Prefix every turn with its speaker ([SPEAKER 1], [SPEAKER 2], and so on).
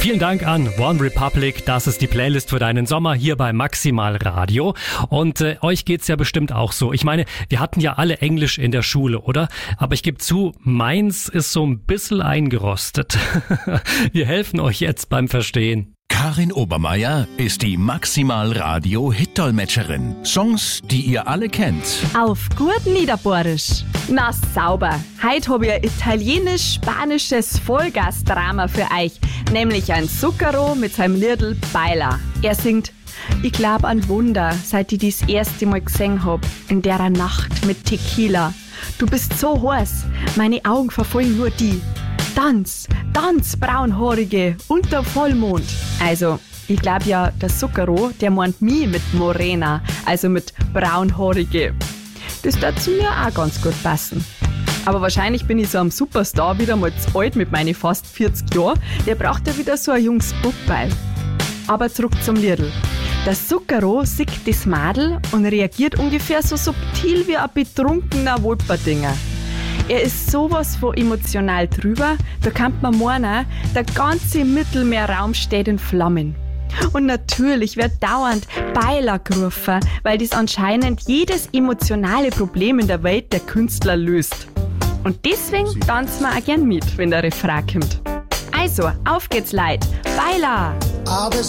[SPEAKER 1] Vielen Dank an One Republic. Das ist die Playlist für deinen Sommer hier bei Maximal Radio. Und euch geht's ja bestimmt auch so. Ich meine, wir hatten ja alle Englisch in der Schule, oder? Aber ich gebe zu, meins ist so ein bisschen eingerostet. Wir helfen euch jetzt beim Verstehen.
[SPEAKER 2] Karin Obermeier ist die Maximal Radio Hit-Dolmetscherin. Songs, die ihr alle kennt.
[SPEAKER 3] Auf gut Niederbohrisch. Na sauber. Heute habe ich ein italienisch-spanisches Vollgas-Drama für euch. Nämlich ein Zucchero mit seinem Liedl Baila. Er singt: Ich glaub an Wunder, seit ich das erste Mal gesehen hab. In der Nacht mit Tequila. Du bist so heiß, meine Augen verfolgen nur die. Tanz, tanz, braunhaarige, unter Vollmond. Also, ich glaube ja, der Zucchero, der meint mich mit Morena, also mit braunhaarige. Das wird zu mir auch ganz gut passen. Aber wahrscheinlich bin ich so am Superstar wieder mal zu alt mit meinen fast 40 Jahren. Der braucht ja wieder so ein junges Bubbeil. Aber zurück zum Liedl. Der Zucchero sieht das Madel und reagiert ungefähr so subtil wie ein betrunkener Wolperdinger. Er ist sowas von emotional drüber, da kann man meinen, der ganze Mittelmeerraum steht in Flammen. Und natürlich wird dauernd Baila gerufen, weil das anscheinend jedes emotionale Problem in der Welt der Künstler löst. Und deswegen tanzen wir auch gern mit, wenn der Refrain kommt. Also, auf geht's, Leute! Baila!